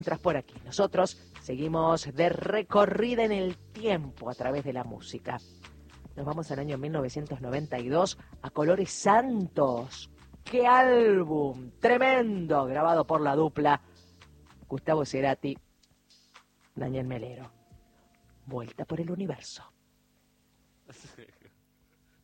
Entras por aquí. Nosotros seguimos de recorrida en el tiempo a través de la música. Nos vamos al año 1992 a Colores Santos. ¡Qué álbum! Tremendo, grabado por la dupla Gustavo Cerati, Daniel Melero. Vuelta por el universo.